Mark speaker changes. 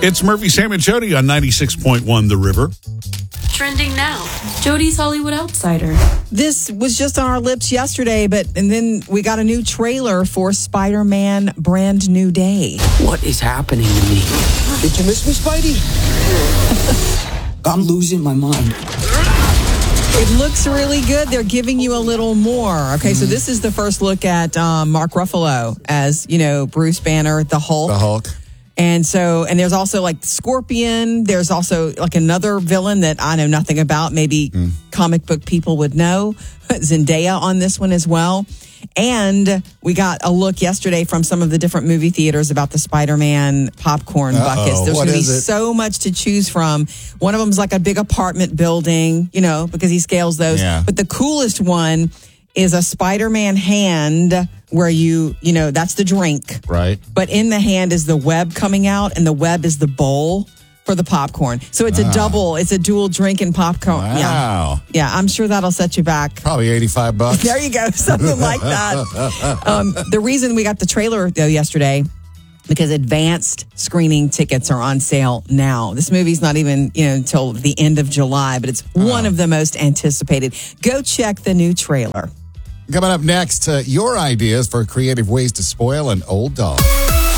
Speaker 1: It's Murphy, Sam, and Jody on 96.1 The River.
Speaker 2: Trending now. Jody's Hollywood Outsider.
Speaker 3: This was just on our lips yesterday, and then we got a new trailer for Spider-Man Brand New Day.
Speaker 4: What is happening to me?
Speaker 5: Did you miss me, Spidey? I'm losing my mind.
Speaker 3: It looks really good. They're giving you a little more. Okay, so this is the first look at Mark Ruffalo as, Bruce Banner, the Hulk.
Speaker 6: The Hulk.
Speaker 3: And there's also like Scorpion. There's also like another villain that I know nothing about. Maybe comic book people would know. Zendaya on this one as well. And we got a look yesterday from some of the different movie theaters about the Spider-Man popcorn buckets. There's going to be so much to choose from. One of them's like a big apartment building, because he scales those.
Speaker 6: Yeah.
Speaker 3: But the coolest one is a Spider-Man hand where that's the drink.
Speaker 6: Right.
Speaker 3: But in the hand is the web coming out, and the web is the bowl for the popcorn. So it's a dual drink and popcorn.
Speaker 6: Wow.
Speaker 3: Yeah, I'm sure that'll set you back.
Speaker 6: Probably $85.
Speaker 3: There you go, something like that. The reason we got the trailer, though, yesterday, because advanced screening tickets are on sale now. This movie's not even, until the end of July, but it's one of the most anticipated. Go check the new trailer.
Speaker 6: Coming up next, your ideas for creative ways to spoil an old dog.